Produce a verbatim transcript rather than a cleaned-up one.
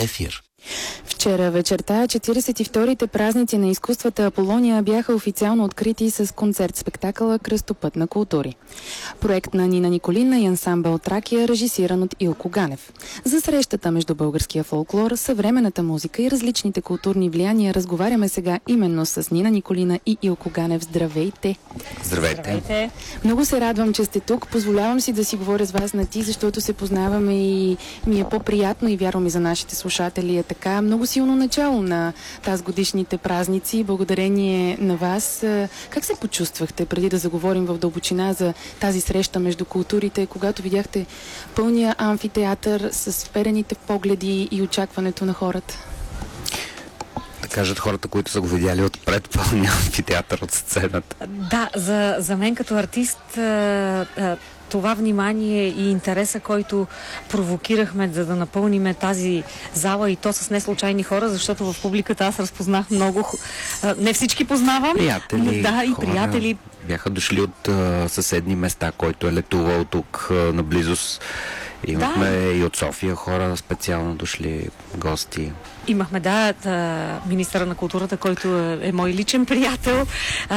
ефир. Вчера вечерта четиридесет и вторите празници на изкуствата Аполония бяха официално открити с концерт-спектакъла Кръстопът на култури. Проект на Нина Николина и ансамбъл Тракия, режисиран от Илко Ганев. За срещата между българския фолклор, съвременната музика и различните културни влияния разговаряме сега именно с Нина Николина и Илко Ганев. Здравейте! Здравейте! Здравейте. Много се радвам, че сте тук. Позволявам си да си говоря с вас на ти, защото се познаваме и ми е по-приятно и вярвам и за нашите слушатели е така. Много силно начало на тази годишните празници. Благодарение на вас. Как се почувствахте преди да заговорим в дълбочина за тази среща между културите, когато видяхте пълния амфитеатър с вперените погледи и очакването на хората? Да кажат хората, които са го видяли отпред пълния амфитеатър от сцената. Да, за, за мен като артист а, а, това внимание и интереса, който провокирахме, за да напълниме тази зала и то с неслучайни хора, защото в публиката аз разпознах много. А, не всички познавам. Приятели, да, и хора приятели. Бяха дошли от а, съседни места, който е летувал тук а, наблизо. Имахме да. И от София хора специално дошли гости. Имахме, да, министъра на културата, който е, е мой личен приятел.